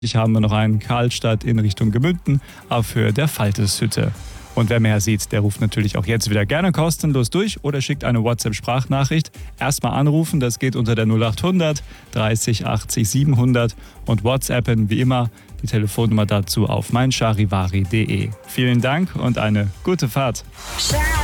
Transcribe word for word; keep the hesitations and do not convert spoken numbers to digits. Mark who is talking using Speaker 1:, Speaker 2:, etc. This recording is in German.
Speaker 1: Ich habe noch einen Karlstadt in Richtung Gemünden auf Höhe der Falteshütte. Und wer mehr sieht, der ruft natürlich auch jetzt wieder gerne kostenlos durch oder schickt eine WhatsApp-Sprachnachricht. Erstmal anrufen, das geht unter der null acht hundert dreißig achtzig siebenhundert und WhatsAppen wie immer die Telefonnummer dazu auf meincharivari punkt de. Vielen Dank und eine gute Fahrt.